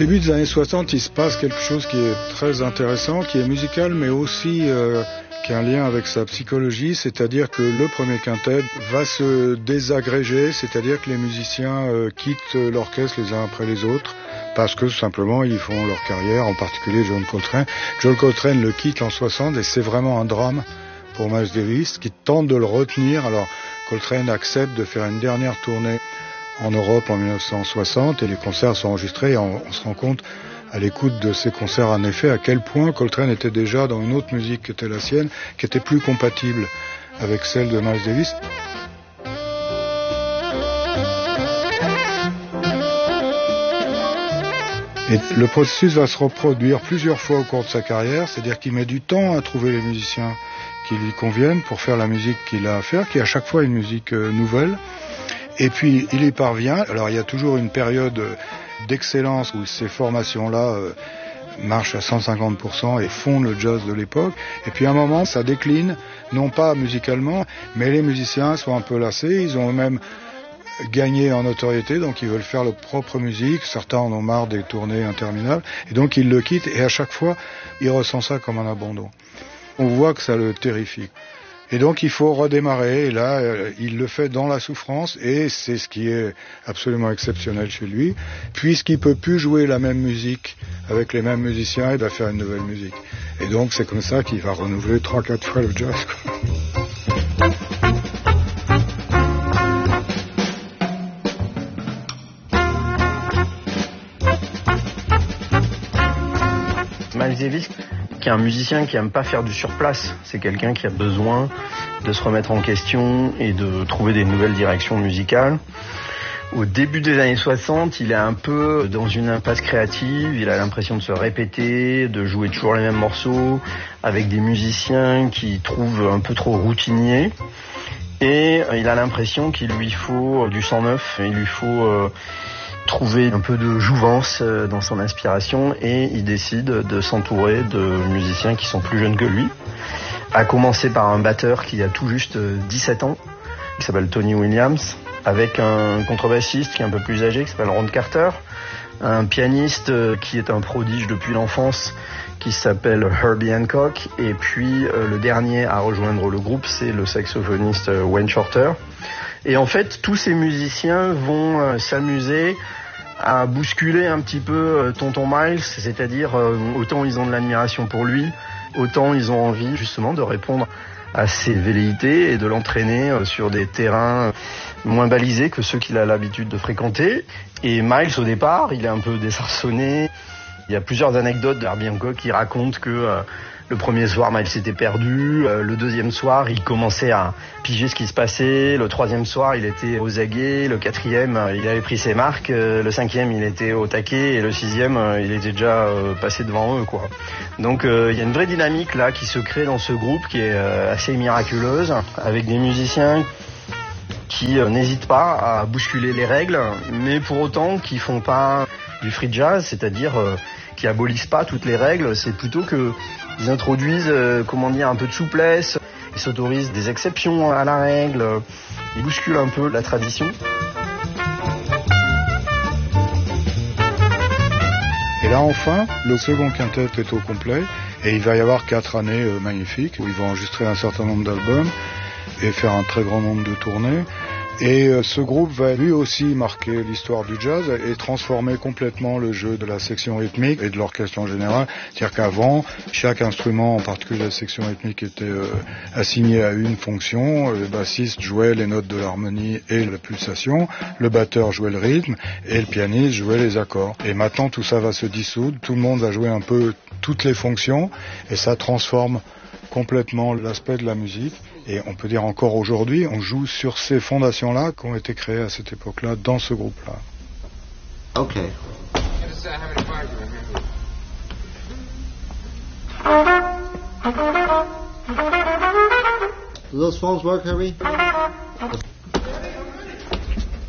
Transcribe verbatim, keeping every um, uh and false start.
Début des années soixante, il se passe quelque chose qui est très intéressant, qui est musical, mais aussi euh, qui a un lien avec sa psychologie, c'est-à-dire que le premier quintet va se désagréger, c'est-à-dire que les musiciens euh, quittent l'orchestre les uns après les autres, parce que tout simplement ils font leur carrière, en particulier John Coltrane. John Coltrane le quitte en soixante et c'est vraiment un drame pour Miles Davis, qui tente de le retenir. Alors Coltrane accepte de faire une dernière tournée en Europe en dix-neuf cent soixante et les concerts sont enregistrés et on, on se rend compte à l'écoute de ces concerts en effet à quel point Coltrane était déjà dans une autre musique qui était la sienne, qui était plus compatible avec celle de Miles Davis. Et le processus va se reproduire plusieurs fois au cours de sa carrière, c'est-à-dire qu'il met du temps à trouver les musiciens qui lui conviennent pour faire la musique qu'il a à faire, qui est à chaque fois une musique euh, nouvelle. Et puis il y parvient. Alors il y a toujours une période d'excellence où ces formations-là euh, marchent à cent cinquante pour cent et font le jazz de l'époque. Et puis à un moment, ça décline, non pas musicalement, mais les musiciens sont un peu lassés. Ils ont eux-mêmes gagné en notoriété, donc ils veulent faire leur propre musique. Certains en ont marre des tournées interminables. Et donc ils le quittent et à chaque fois, il ressent ça comme un abandon. On voit que ça le terrifie. Et donc il faut redémarrer, et là euh, il le fait dans la souffrance, et c'est ce qui est absolument exceptionnel chez lui, puisqu'il peut plus jouer la même musique avec les mêmes musiciens, il va faire une nouvelle musique. Et donc c'est comme ça qu'il va renouveler trois quatre fois le jazz, quoi. Miles Davis, qui est un musicien qui aime pas faire du surplace, c'est quelqu'un qui a besoin de se remettre en question et de trouver des nouvelles directions musicales. Au début des années soixante, il est un peu dans une impasse créative, il a l'impression de se répéter, de jouer toujours les mêmes morceaux, avec des musiciens qu'il trouve un peu trop routiniers. Et il a l'impression qu'il lui faut du sang neuf, il lui faut euh, trouver un peu de jouvence dans son inspiration, et il décide de s'entourer de musiciens qui sont plus jeunes que lui, à commencer par un batteur qui a tout juste dix-sept ans, qui s'appelle Tony Williams, avec un contrebassiste qui est un peu plus âgé, qui s'appelle Ron Carter, un pianiste qui est un prodige depuis l'enfance, qui s'appelle Herbie Hancock, et puis euh, le dernier à rejoindre le groupe, c'est le saxophoniste euh, Wayne Shorter. Et en fait, tous ces musiciens vont euh, s'amuser à bousculer un petit peu euh, Tonton Miles, c'est-à-dire euh, autant ils ont de l'admiration pour lui, autant ils ont envie justement de répondre à ses velléités et de l'entraîner euh, sur des terrains moins balisés que ceux qu'il a l'habitude de fréquenter. Et Miles, au départ, il est un peu désarçonné. Il y a plusieurs anecdotes de Herbie Hancock qui racontent que euh, le premier soir, Miles s'était perdu. Euh, le deuxième soir, il commençait à piger ce qui se passait. Le troisième soir, il était aux aguets. Le quatrième, euh, il avait pris ses marques. Euh, le cinquième, il était au taquet. Et le sixième, euh, il était déjà euh, passé devant eux, quoi. Donc, euh, il y a une vraie dynamique là qui se crée dans ce groupe qui est euh, assez miraculeuse, avec des musiciens qui euh, n'hésitent pas à bousculer les règles, mais pour autant qui font pas du free jazz, c'est-à-dire euh, qui abolissent pas toutes les règles. C'est plutôt que ils introduisent, euh, comment dire, un peu de souplesse, ils s'autorisent des exceptions à la règle, ils bousculent un peu la tradition. Et là enfin, le second quintet est au complet, et il va y avoir quatre années euh, magnifiques où ils vont enregistrer un certain nombre d'albums et faire un très grand nombre de tournées. Et euh, ce groupe va lui aussi marquer l'histoire du jazz et transformer complètement le jeu de la section rythmique et de l'orchestre en général. C'est-à-dire qu'avant, chaque instrument, en particulier la section rythmique, était euh, assigné à une fonction. Le bassiste jouait les notes de l'harmonie et la pulsation, le batteur jouait le rythme et le pianiste jouait les accords. Et maintenant, tout ça va se dissoudre, tout le monde va jouer un peu toutes les fonctions et ça transforme complètement l'aspect de la musique. Et on peut dire encore aujourd'hui, on joue sur ces fondations-là qui ont été créées à cette époque-là, dans ce groupe-là. Ok. Do those phones work, Harry?